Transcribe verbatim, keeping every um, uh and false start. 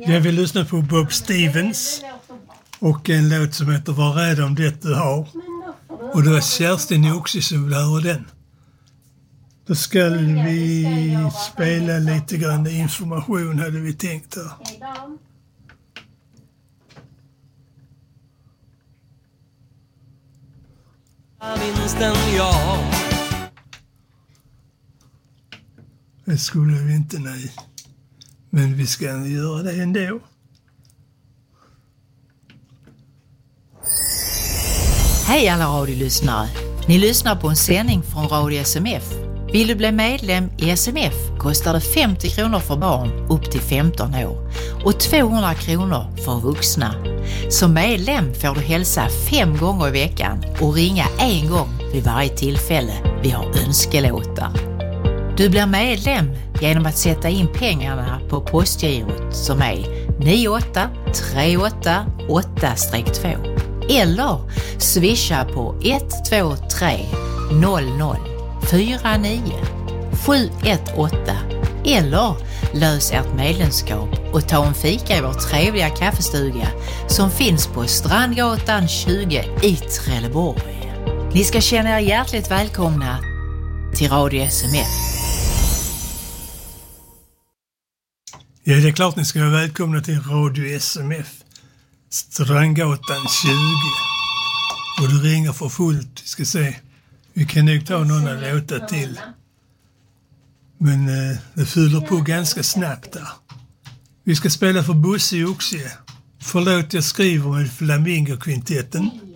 Jag vill lyssna på Bob Stevens och en låt som heter Var rädd om det du har. Och då är Kerstin också som vill höra den. Då ska vi spela lite grann information hade vi tänkt här. Det skulle vi inte, nej. Men vi ska göra det ändå. Hej alla radiolyssnare. Ni lyssnar på en sändning från Radio S M F. Vill du bli medlem i S M F kostar det femtio kronor för barn upp till femton år och tvåhundra kronor för vuxna. Som medlem får du hälsa fem gånger i veckan och ringa en gång vid varje tillfälle vi har önskelåtar. Du blir medlem genom att sätta in pengarna på postgirot som är nio åtta tre åtta åtta två eller swisha på ett två tre noll noll fyra nio sju ett åtta eller lös ert medlemskap och ta en fika i vår trevliga kaffestuga som finns på Strandgatan tjugo i Trelleborg. Ni ska känna er hjärtligt välkomna till Radio S M F. Ja, det är klart ni ska vara välkomna till Radio S M F. Strandgatan tjugo. Och du ringer för fullt. Vi ska se. Vi kan nog ta några låtar till. Men eh, det fyller på ganska snabbt där. Vi ska spela för Bosse också. Förlåt, jag skriver med Flamingokvintetten.